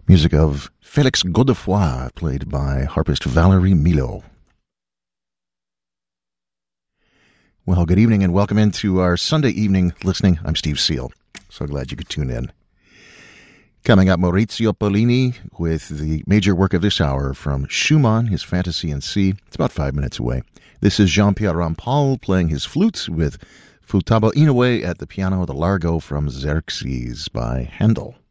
Music of Félix Godefroy, played by harpist Valerie Milo. Well, good evening and welcome into our Sunday evening listening. I'm Steve Seal. So glad you could tune in. Coming up, Maurizio Pollini with the major work of this hour from Schumann, his Fantasy in C. It's about 5 minutes away. This is Jean-Pierre Rampal playing his flutes with Futaba Inoue at the piano, the Largo from Xerxes by Handel.